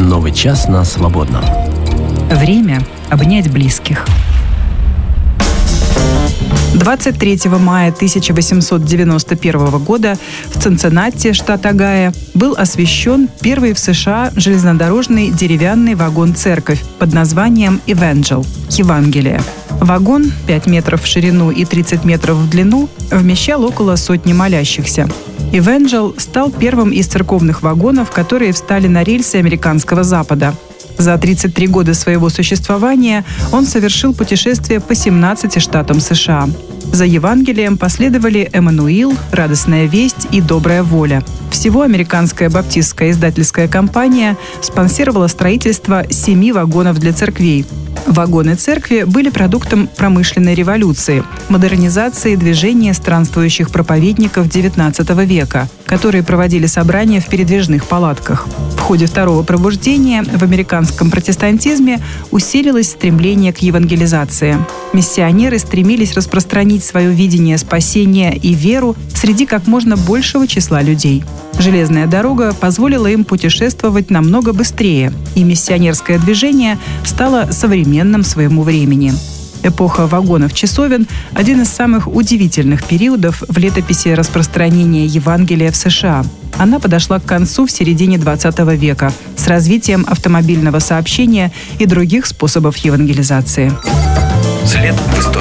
Новый час на свободном. Время обнять близких. 23 мая 1891 года в Цинциннати, штат Огайо, был освящен первый в США железнодорожный деревянный вагон-церковь под названием «Evangel» – «Евангелие». Вагон, 5 метров в ширину и 30 метров в длину, вмещал около сотни молящихся. «Evangel» стал первым из церковных вагонов, которые встали на рельсы американского Запада. За 33 года своего существования он совершил путешествие по 17 штатам США. За Евангелием последовали «Эммануил», «Радостная весть» и «Добрая воля». Всего американская баптистская издательская компания спонсировала строительство 7 вагонов для церквей. Вагоны церкви были продуктом промышленной революции, модернизации движения странствующих проповедников XIX века, которые проводили собрания в передвижных палатках. В ходе второго пробуждения в американском протестантизме усилилось стремление к евангелизации. Миссионеры стремились распространить свое видение спасения и веру среди как можно большего числа людей. Железная дорога позволила им путешествовать намного быстрее, и миссионерское движение стало современным своему времени. Эпоха вагонов-часовен – один из самых удивительных периодов в летописи распространения Евангелия в США. Она подошла к концу в середине XX века с развитием автомобильного сообщения и других способов евангелизации. След в истории.